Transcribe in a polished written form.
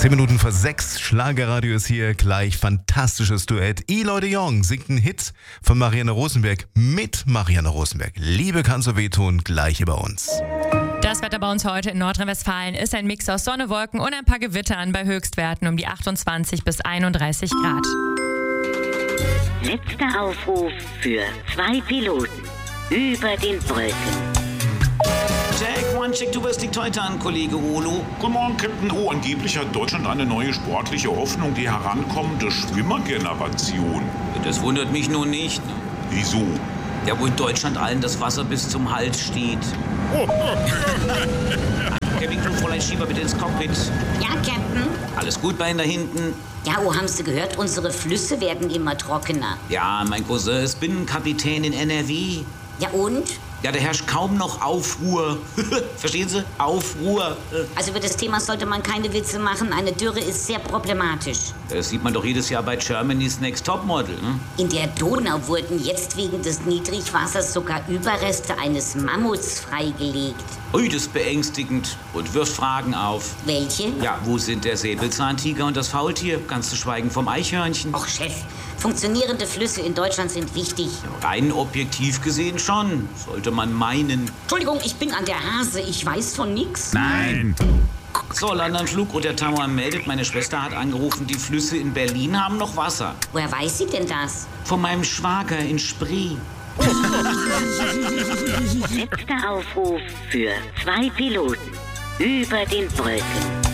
10 Minuten vor 6, Schlagerradio ist hier, gleich fantastisches Duett. Eloy de Jong singt einen Hit von Marianne Rosenberg mit Marianne Rosenberg. Liebe kann so wehtun, gleich hier bei uns. Das Wetter bei uns heute in Nordrhein-Westfalen ist ein Mix aus Sonne, Wolken und ein paar Gewittern bei Höchstwerten um die 28 bis 31 Grad. Letzter Aufruf für 2 Piloten über den Wolken. Jack, one check, du wirst dich heute an, Kollege Olo. Guten Morgen, Captain O. Angeblich hat Deutschland eine neue sportliche Hoffnung, die herankommende Schwimmergeneration. Das wundert mich nun nicht. Wieso? Ja, wo in Deutschland allen das Wasser bis zum Hals steht. Kevin, du, Fräulein Schieber, bitte ins Cockpit. Ja, Captain? Alles gut bei Ihnen da hinten? Ja, haben Sie gehört? Unsere Flüsse werden immer trockener. Ja, mein Cousin ist Binnenkapitän in NRW. Ja, und? Ja, da herrscht kaum noch Aufruhr. Verstehen Sie? Aufruhr. Also über das Thema sollte man keine Witze machen. Eine Dürre ist sehr problematisch. Das sieht man doch jedes Jahr bei Germany's Next Topmodel. Hm? In der Donau wurden jetzt wegen des Niedrigwassers sogar Überreste eines Mammuts freigelegt. Ui, das ist beängstigend und wirft Fragen auf. Welche? Ja, wo sind der Säbelzahntiger und das Faultier? Ganz zu schweigen vom Eichhörnchen. Och, Chef, funktionierende Flüsse in Deutschland sind wichtig. Rein objektiv gesehen schon, sollte man meinen. Entschuldigung, ich bin an der Hase. Ich weiß von nix. Nein. So, London-Flug, Roter Tower meldet, meine Schwester hat angerufen, die Flüsse in Berlin haben noch Wasser. Woher weiß sie denn das? Von meinem Schwager in Spree. Letzter Aufruf für 2 Piloten über den Wolken.